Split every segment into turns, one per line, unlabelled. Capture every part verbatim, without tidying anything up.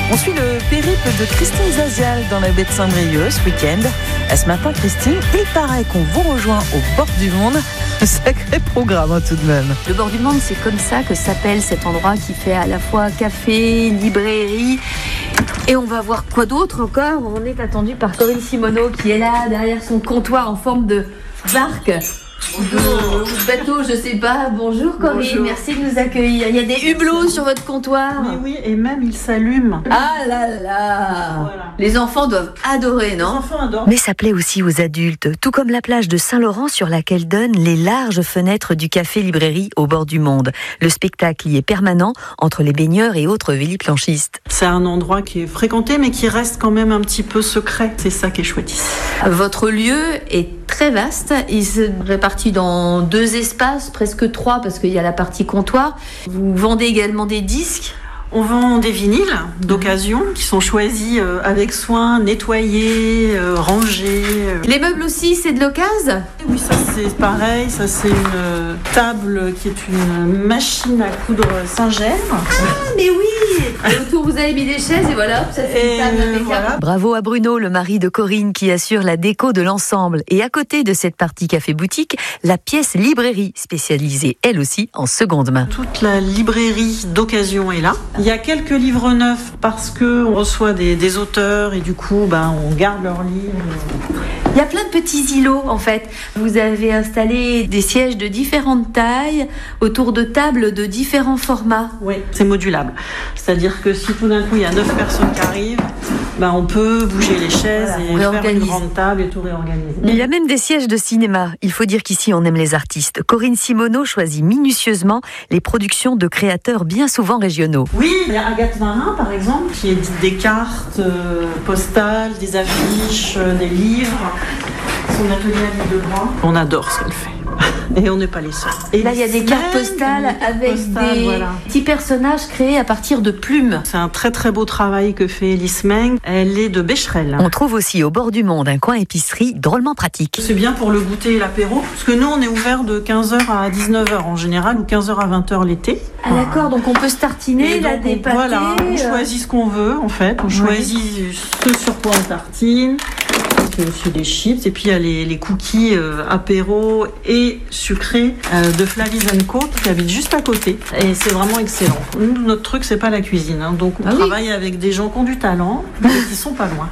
On suit le périple de Christine Zazial dans la baie de Saint-Brieuc ce week-end. Ce matin, Christine, il paraît qu'on vous rejoint au bord du monde. Sacré programme hein, tout de même.
Le bord du monde, c'est comme ça que s'appelle cet endroit qui fait à la fois café, librairie. Et on va voir quoi d'autre encore. On est attendu par Corinne Simoneau qui est là derrière son comptoir en forme de barque. Bonjour. Ou de bateau, je sais pas. Bonjour Corinne, bonjour. Merci de nous accueillir. Il y a des hublots sur votre comptoir.
Oui, oui, et même ils s'allument.
Ah là là. Voilà. Les enfants doivent adorer, non?
Les enfants adorent.
Mais ça plaît aussi aux adultes, tout comme la plage de Saint-Laurent sur laquelle donnent les larges fenêtres du café-librairie au bord du monde. Le spectacle y est permanent entre les baigneurs et autres véliplanchistes.
C'est un endroit qui est fréquenté mais qui reste quand même un petit peu secret. C'est ça qui est chouette ici.
Votre lieu est très vaste. Il se répartit dans deux espaces, presque trois, parce qu'il y a la partie comptoir. Vous vendez également des disques?
On vend des vinyles d'occasion qui sont choisis avec soin, nettoyés, rangés.
Les meubles aussi, c'est de l'occasion?
Oui, ça c'est pareil. Ça c'est une table qui est une machine à coudre Saint-Gemme.
Ah, mais oui! Et autour, vous avez mis des chaises et voilà, ça fait une table impeccable. Voilà.
Bravo à Bruno, le mari de Corinne, qui assure la déco de l'ensemble. Et à côté de cette partie café-boutique, la pièce librairie, spécialisée elle aussi en seconde main.
Toute la librairie d'occasion est là. Il y a quelques livres neufs parce qu'on reçoit des, des auteurs et du coup, ben, on garde leurs livres.
Il y a plein de petits îlots en fait. Vous avez installé des sièges de différentes tailles autour de tables de différents formats.
Oui, c'est modulable. C'est-à-dire que si tout d'un coup il y a neuf personnes qui arrivent, ben, on peut bouger les chaises voilà, et faire une grande table et tout réorganiser.
Il y a même des sièges de cinéma. Il faut dire qu'ici on aime les artistes. Corinne Simoneau choisit minutieusement les productions de créateurs bien souvent régionaux.
Oui, il y a Agathe Marin par exemple qui édite des cartes euh, postales, des affiches, euh, des livres. Son atelier à l'île de Groix. On adore ce qu'elle fait. Et on n'est pas les seuls.
Et là, il y a des cartes postales avec postales, des voilà. petits personnages créés à partir de plumes.
C'est un très très beau travail que fait Elise Meng. Elle est de Becherel.
On trouve aussi au bord du monde un coin épicerie drôlement pratique.
C'est bien pour le goûter et l'apéro. Parce que nous, on est ouvert de quinze heures à dix-neuf heures en général ou quinze heures à vingt heures l'été.
Ah d'accord, donc on peut se tartiner, là, des pâtés.
Voilà, on choisit ce qu'on veut en fait. On choisit oui. ce sur quoi on tartine. Il y a aussi des chips et puis il y a les, les cookies euh, apéro et sucrés euh, de Flavies and Co qui habitent juste à côté et c'est vraiment excellent. Nous, notre truc c'est pas la cuisine hein, donc on ah travaille oui. avec des gens qui ont du talent mais qui sont pas loin.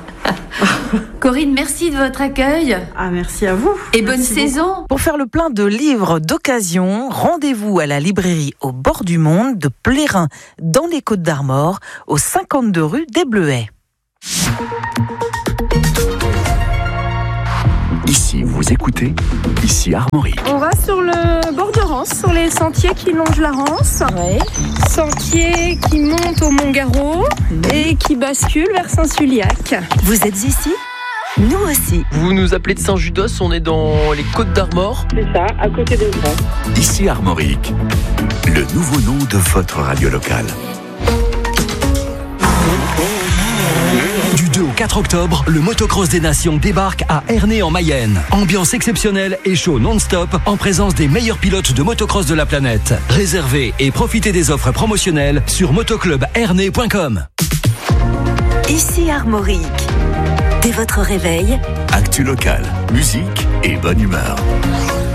Corinne, merci de votre accueil.
Ah, merci à vous.
Et
merci
bonne
beaucoup.
saison.
Pour faire le plein de livres d'occasion, rendez-vous à la librairie au bord du monde de Plérin dans les Côtes d'Armor au cinquante-deux rue des Bleuets.
Ici, vous écoutez, ici Armorique.
On va sur le bord de Rance, sur les sentiers qui longent la Rance.
Ouais.
Sentier qui monte au Mont-Garot mmh. et qui bascule vers Saint-Suliac.
Vous êtes ici ? Nous aussi.
Vous nous appelez de Saint-Judos, on est dans les Côtes d'Armor.
C'est ça, à côté de Grand.
Ici Armorique, le nouveau nom de votre radio locale.
Du deux au quatre octobre, le Motocross des Nations débarque à Ernée en Mayenne. Ambiance exceptionnelle et show non-stop en présence des meilleurs pilotes de motocross de la planète. Réservez et profitez des offres promotionnelles sur motoclub ernée point com.
Ici Armorique. Dès votre réveil,
actu local, musique et bonne humeur.